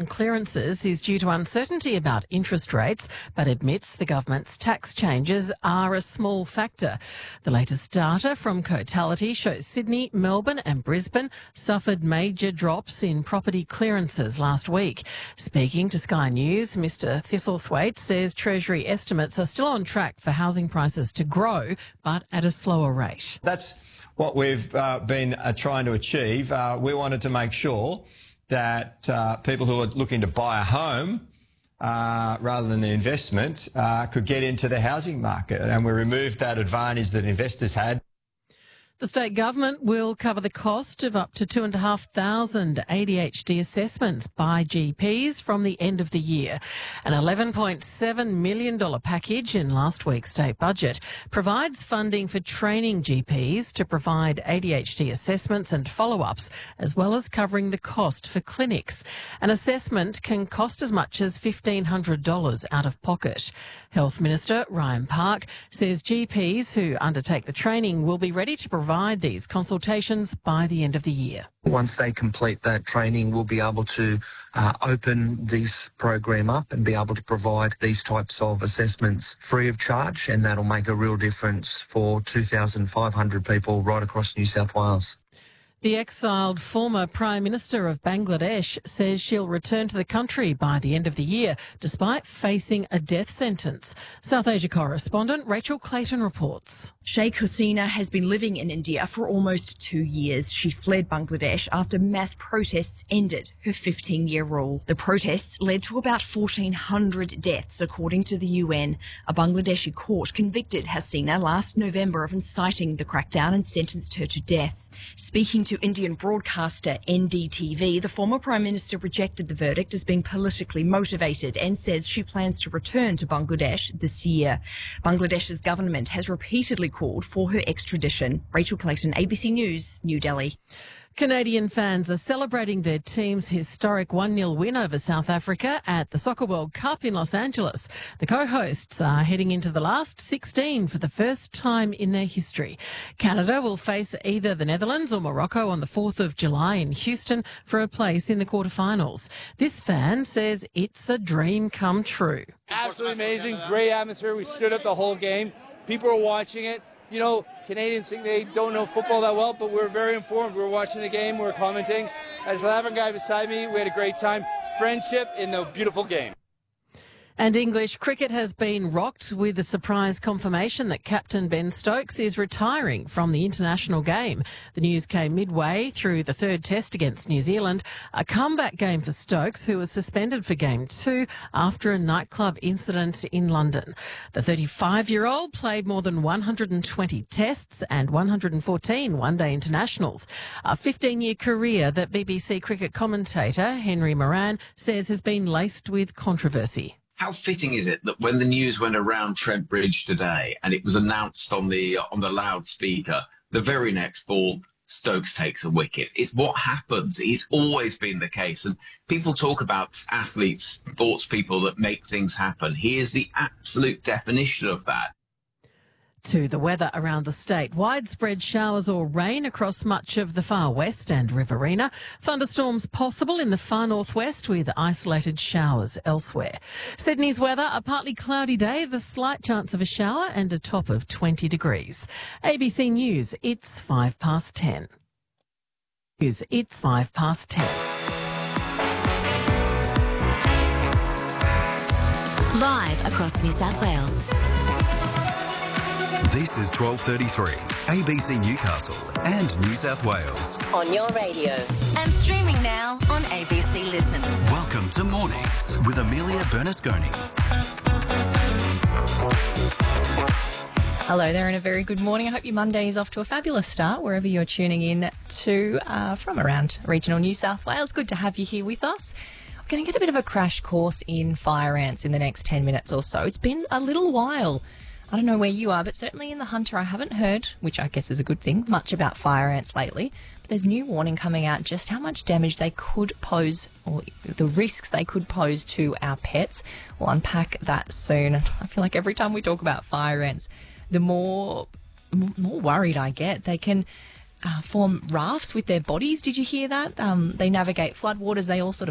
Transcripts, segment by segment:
and clearances is due to uncertainty about interest rates, but admits the government's tax changes are a small factor. The latest data from Cotality shows Sydney, Melbourne and Brisbane suffered major drops in property clearances last week. Speaking to Sky News, Mr Thistlethwaite says Treasury estimates are still on track for housing prices to grow, but at a slower rate. That's what we've been trying to achieve. We wanted to make sure that people who are looking to buy a home rather than an investment could get into the housing market, and we removed that advantage that investors had. The state government will cover the cost of up to 2,500 ADHD assessments by GPs from the end of the year. An $11.7 million package in last week's state budget provides funding for training GPs to provide ADHD assessments and follow-ups, as well as covering the cost for clinics. An assessment can cost as much as $1,500 out of pocket. Health Minister Ryan Park says GPs who undertake the training will be ready to provide these consultations by the end of the year. Once they complete that training, we'll be able to open this program up and be able to provide these types of assessments free of charge, and that'll make a real difference for 2,500 people right across New South Wales. The exiled former Prime Minister of Bangladesh says she'll return to the country by the end of the year, despite facing a death sentence. South Asia correspondent Rachel Clayton reports. Sheikh Hasina has been living in India for almost 2 years. She fled Bangladesh after mass protests ended her 15-year rule. The protests led to about 1,400 deaths, according to the UN. A Bangladeshi court convicted Hasina last November of inciting the crackdown and sentenced her to death. Speaking to Indian broadcaster NDTV, the former Prime Minister rejected the verdict as being politically motivated and says she plans to return to Bangladesh this year. Bangladesh's government has repeatedly called for her extradition. Rachel Clayton, ABC News, New Delhi. Canadian fans are celebrating their team's historic 1-0 win over South Africa at the Soccer World Cup in Los Angeles. The co-hosts are heading into the last 16 for the first time in their history. Canada will face either the Netherlands or Morocco on the 4th of July in Houston for a place in the quarterfinals. This fan says it's a dream come true. Absolutely amazing, great atmosphere. We stood up the whole game. People are watching it. You know, Canadians think they don't know football that well, but we're very informed. We were watching the game, we were commenting. As the South African guy beside me, we had a great time. Friendship in the beautiful game. And English cricket has been rocked with the surprise confirmation that captain Ben Stokes is retiring from the international game. The news came midway through the third test against New Zealand, a comeback game for Stokes, who was suspended for Game 2 after a nightclub incident in London. The 35-year-old played more than 120 tests and 114 one-day internationals. A 15-year career that BBC cricket commentator Henry Moran says has been laced with controversy. How fitting is it that when the news went around Trent Bridge today and it was announced on the loudspeaker, the very next ball, Stokes takes a wicket? It's what happens. It's always been the case. And people talk about athletes, sports people that make things happen. He is the absolute definition of that. To the weather around the state. Widespread showers or rain across much of the far west and Riverina. Thunderstorms possible in the far northwest with isolated showers elsewhere. Sydney's weather, a partly cloudy day, the slight chance of a shower and a top of 20 degrees. ABC News, it's 10:05. It's 10:05. Live across New South Wales. This is 12:33, ABC Newcastle and New South Wales. On your radio. And streaming now on ABC Listen. Welcome to Mornings with Amelia Bernasconi. Hello there and a very good morning. I hope your Monday is off to a fabulous start wherever you're tuning in to from around regional New South Wales. Good to have you here with us. We're going to get a bit of a crash course in fire ants in the next 10 minutes or so. It's been a little while. I don't know where you are, but certainly in the Hunter I haven't heard, which I guess is a good thing, much about fire ants lately. But there's new warning coming out just how much damage they could pose, or the risks they could pose to our pets. We'll unpack that soon. I feel like every time we talk about fire ants, the more worried I get. They can form rafts with their bodies. Did you hear that? They navigate floodwaters. They all sort of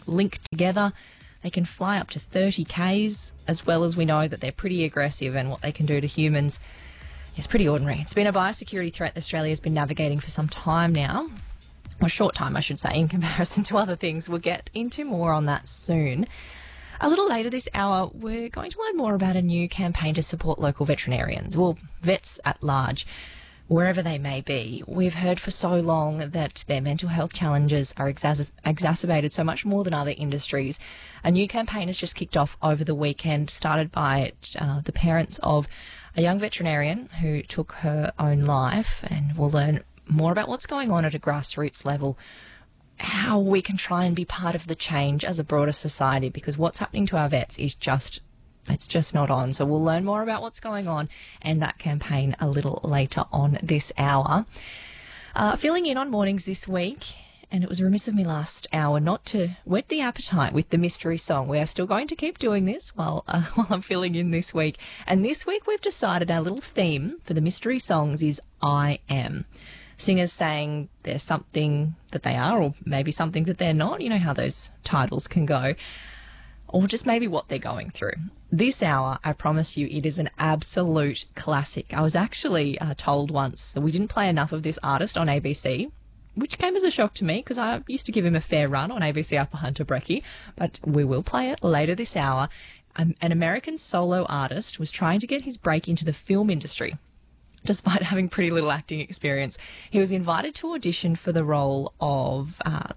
linked together. They can fly up to 30 Ks, as well as we know that they're pretty aggressive, and what they can do to humans is pretty ordinary. It's been a biosecurity threat Australia's been navigating for some time now. A short time, I should say, in comparison to other things. We'll get into more on that soon. A little later this hour, we're going to learn more about a new campaign to support local veterinarians, well, vets at large, wherever they may be. We've heard for so long that their mental health challenges are exacerbated so much more than other industries. A new campaign has just kicked off over the weekend, started by the parents of a young veterinarian who took her own life, and we'll learn more about what's going on at a grassroots level, how we can try and be part of the change as a broader society, because what's happening to our vets is it's just not on. So we'll learn more about what's going on and that campaign a little later on this hour. Filling in on mornings this week, and it was remiss of me last hour not to whet the appetite with the mystery song. We are still going to keep doing this while I'm filling in this week. And this week we've decided our little theme for the mystery songs is I Am. Singers saying they're something that they are, or maybe something that they're not. You know how those titles can go. Or just maybe what they're going through. This hour, I promise you, it is an absolute classic. I was actually told once that we didn't play enough of this artist on ABC, which came as a shock to me because I used to give him a fair run on ABC Upper Hunter Brecky. But we will play it later this hour. An American solo artist was trying to get his break into the film industry. Despite having pretty little acting experience, he was invited to audition for the role of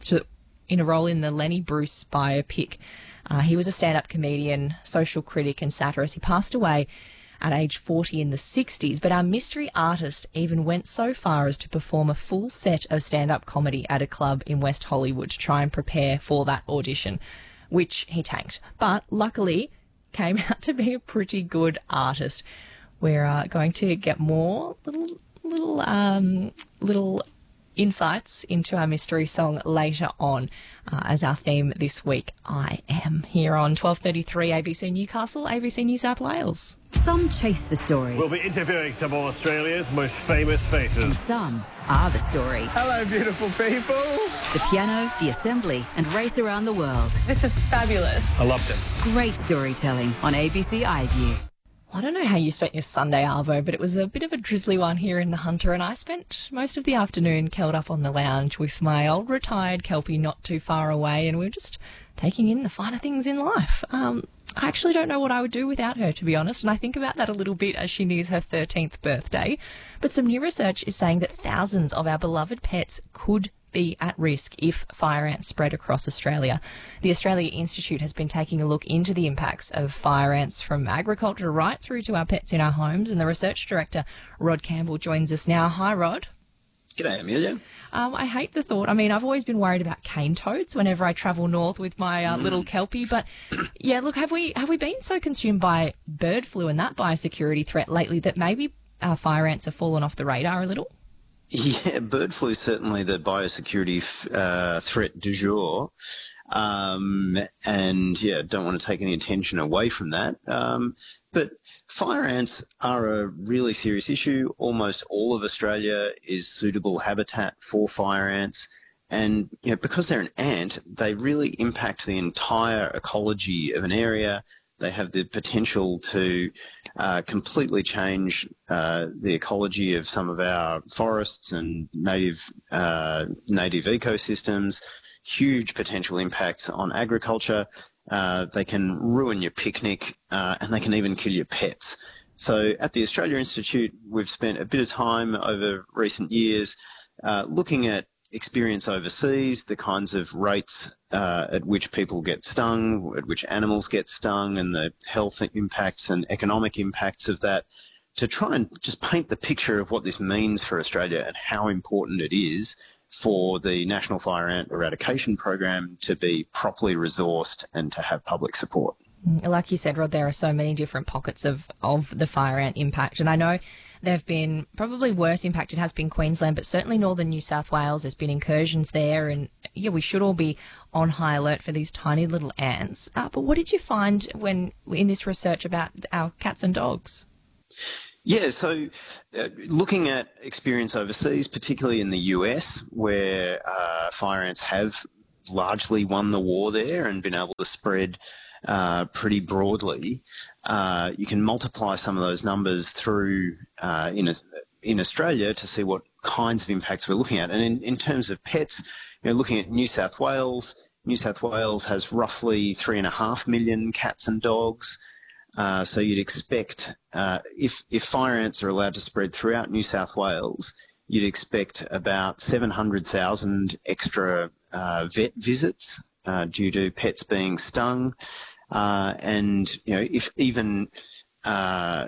in the Lenny Bruce biopic. He was a stand-up comedian, social critic and satirist. He passed away at age 40 in the 60s, but our mystery artist even went so far as to perform a full set of stand-up comedy at a club in West Hollywood to try and prepare for that audition, which he tanked. But luckily came out to be a pretty good artist. We're going to get more little insights into our mystery song later on as our theme this week, I Am, here on 1233 ABC Newcastle, ABC New South Wales. Some chase the story. We'll be interviewing some of Australia's most famous faces. And some are the story. Hello, beautiful people. The piano, the assembly, and race around the world. This is fabulous. I loved it. Great storytelling on ABC iView. I don't know how you spent your Sunday, Arvo, but it was a bit of a drizzly one here in the Hunter, and I spent most of the afternoon curled up on the lounge with my old retired Kelpie not too far away, and we were just taking in the finer things in life. I actually don't know what I would do without her, to be honest, and I think about that a little bit as she nears her 13th birthday. But some new research is saying that thousands of our beloved pets could be at risk if fire ants spread across Australia. The Australia Institute has been taking a look into the impacts of fire ants from agriculture right through to our pets in our homes, and the research director, Rod Campbell, joins us now. Hi, Rod. G'day, Amelia. I hate the thought. I mean, I've always been worried about cane toads whenever I travel north with my little Kelpie, but yeah, look, have we been so consumed by bird flu and that biosecurity threat lately that maybe our fire ants have fallen off the radar a little? Yeah, bird flu is certainly the biosecurity threat du jour. And yeah, don't want to take any attention away from that. But fire ants are a really serious issue. Almost all of Australia is suitable habitat for fire ants. And because they're an ant, they really impact the entire ecology of an area. They have the potential to completely change the ecology of some of our forests and native ecosystems. Huge potential impacts on agriculture. They can ruin your picnic and they can even kill your pets. So at the Australia Institute, we've spent a bit of time over recent years looking at experience overseas, the kinds of rates at which people get stung, at which animals get stung, and the health impacts and economic impacts of that, to try and just paint the picture of what this means for Australia and how important it is for the National Fire Ant Eradication Program to be properly resourced and to have public support. Like you said, Rod, there are so many different pockets of the fire ant impact. And I know there have been probably worse impacted has been Queensland, but certainly northern New South Wales. There's been incursions there. And yeah, we should all be on high alert for these tiny little ants. But what did you find when in this research about our cats and dogs? Yeah, so looking at experience overseas, particularly in the US, where fire ants have largely won the war there and been able to spread pretty broadly. You can multiply some of those numbers through in Australia to see what kinds of impacts we're looking at. And in terms of pets, looking at New South Wales has roughly 3.5 million cats and dogs. So you'd expect, if fire ants are allowed to spread throughout New South Wales, you'd expect about 700,000 extra vet visits due to pets being stung. And if even 1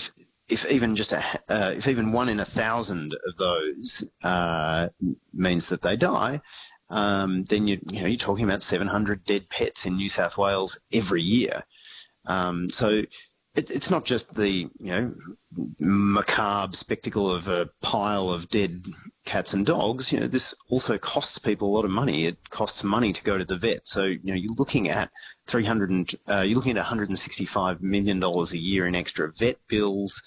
in 1,000 of those means that they die, then you're talking about 700 dead pets in New South Wales every year. So it's not just the macabre spectacle of a pile of dead cats and dogs. This also costs people a lot of money. It costs money to go to the vet. So you're looking at $165 million a year in extra vet bills.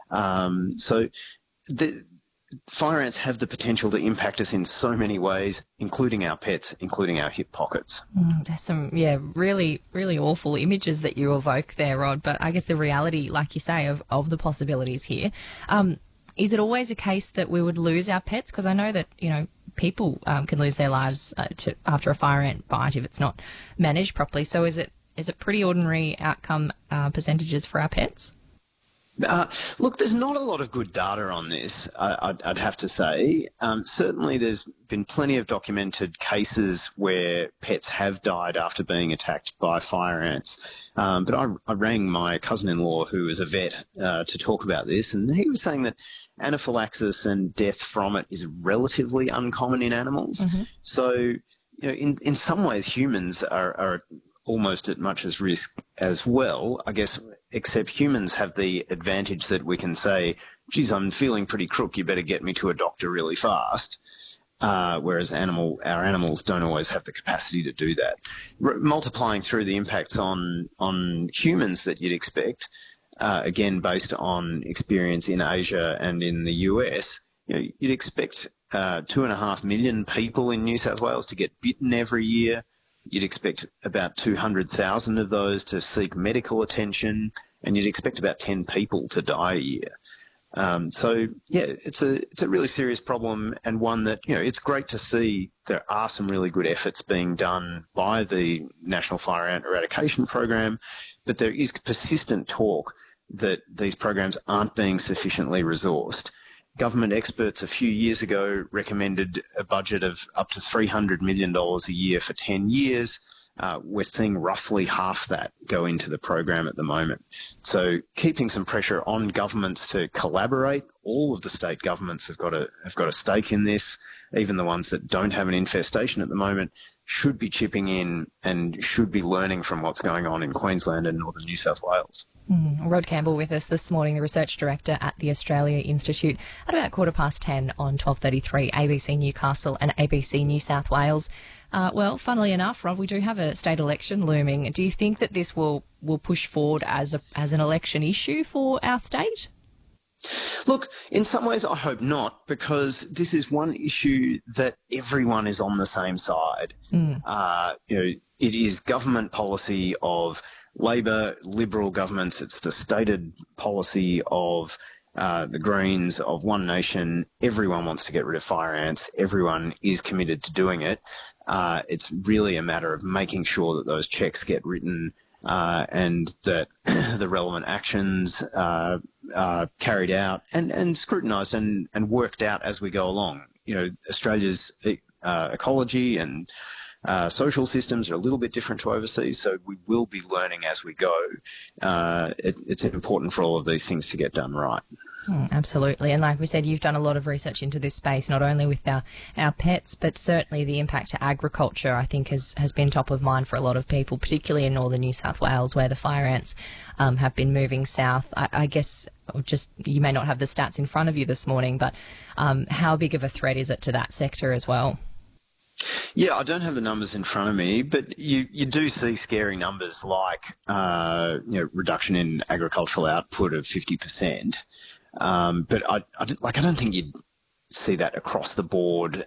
So the fire ants have the potential to impact us in so many ways, including our pets, including our hip pockets. There's some, really, really awful images that you evoke there, Rod. But I guess the reality, like you say, of the possibilities here. Is it always a case that we would lose our pets? Because I know that, people can lose their lives after a fire ant bite if it's not managed properly. So is it pretty ordinary outcome percentages for our pets? Look, there's not a lot of good data on this, I'd have to say. Certainly there's been plenty of documented cases where pets have died after being attacked by fire ants. But I rang my cousin-in-law, who is a vet, to talk about this, and he was saying that anaphylaxis and death from it is relatively uncommon in animals. Mm-hmm. So, in some ways humans are almost at much as risk as well, I guess, except humans have the advantage that we can say, geez, I'm feeling pretty crook, you better get me to a doctor really fast. Whereas our animals don't always have the capacity to do that. Multiplying through the impacts on humans that you'd expect, again, based on experience in Asia and in the US, you'd expect 2.5 million people in New South Wales to get bitten every year. You'd expect about 200,000 of those to seek medical attention, and you'd expect about 10 people to die a year. So, it's a really serious problem, and one that, it's great to see there are some really good efforts being done by the National Fire Ant Eradication Program, but there is persistent talk that these programs aren't being sufficiently resourced. Government experts a few years ago recommended a budget of up to $300 million a year for 10 years. We're seeing roughly half that go into the program at the moment. So keeping some pressure on governments to collaborate. All of the state governments have got a stake in this. Even the ones that don't have an infestation at the moment should be chipping in and should be learning from what's going on in Queensland and northern New South Wales. Rod Campbell with us this morning, the Research Director at the Australia Institute, at about 10:15 on 12:33 ABC Newcastle and ABC New South Wales. Well, funnily enough, Rod, we do have a state election looming. Do you think that this will push forward as an election issue for our state? Look, in some ways I hope not, because this is one issue that everyone is on the same side. It is government policy of Labor, Liberal governments. It's the stated policy of the Greens, of One Nation. Everyone wants to get rid of fire ants. Everyone is committed to doing it. It's really a matter of making sure that those checks get written and that the relevant actions are carried out and scrutinised and worked out as we go along. Australia's ecology and social systems are a little bit different to overseas, so we will be learning as we go. It's important for all of these things to get done right. Absolutely. And like we said, you've done a lot of research into this space, not only with our pets, but certainly the impact to agriculture, I think, has been top of mind for a lot of people, particularly in northern New South Wales, where the fire ants have been moving south. I guess you may not have the stats in front of you this morning, but how big of a threat is it to that sector as well? Yeah, I don't have the numbers in front of me, but you do see scary numbers like reduction in agricultural output of 50%. But I don't think see that across the board.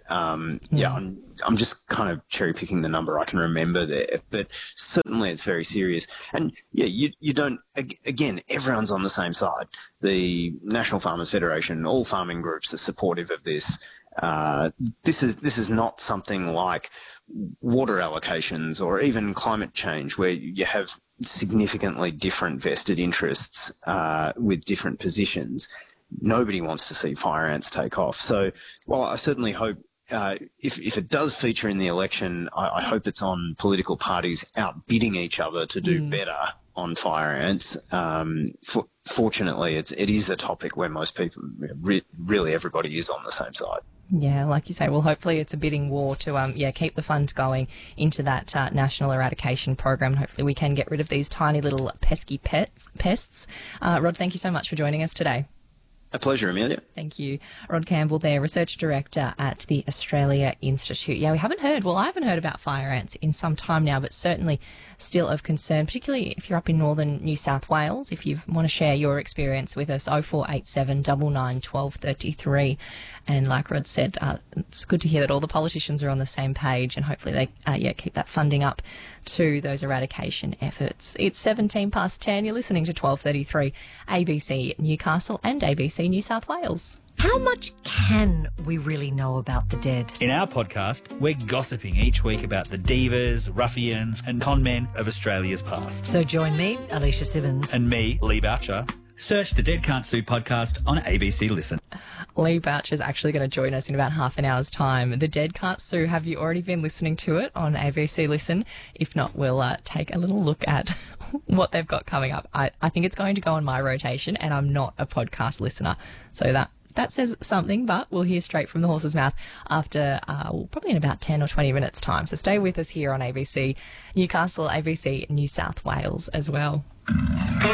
I'm just kind of cherry picking the number I can remember there, but certainly it's very serious. And you don't, again, everyone's on the same side. The National Farmers Federation, all farming groups are supportive of this. This is not something like water allocations or even climate change, where you have significantly different vested interests with different positions. Nobody wants to see fire ants take off. So while I certainly hope if it does feature in the election, I hope it's on political parties outbidding each other to do better on fire ants. Fortunately, it is a topic where most people, really everybody is on the same side. Yeah, like you say, well, hopefully it's a bidding war to keep the funds going into that national eradication program. Hopefully we can get rid of these tiny little pesky pests. Rod, thank you so much for joining us today. A pleasure, Amelia. Thank you. Rod Campbell there, Research Director at the Australia Institute. Yeah, I haven't heard about fire ants in some time now, but certainly still of concern, particularly if you're up in northern New South Wales. If you want to share your experience with us, 0487 99 1233. And like Rod said, it's good to hear that all the politicians are on the same page, and hopefully they keep that funding up to those eradication efforts. It's 10 You're listening to 1233 ABC Newcastle and ABC New South Wales. How much can we really know about the dead? In our podcast, we're gossiping each week about the divas, ruffians and con men of Australia's past. So join me, Alicia Simmons. And me, Lee Boucher. Search the Dead Can't Sue podcast on ABC Listen. Lee Boucher's actually going to join us in about half an hour's time. The Dead Can't Sue, have you already been listening to it on ABC Listen? If not, we'll take a little look at what they've got coming up. I think it's going to go on my rotation, and I'm not a podcast listener. So that says something, but we'll hear straight from the horse's mouth after probably in about 10 or 20 minutes' time. So stay with us here on ABC Newcastle, ABC New South Wales as well.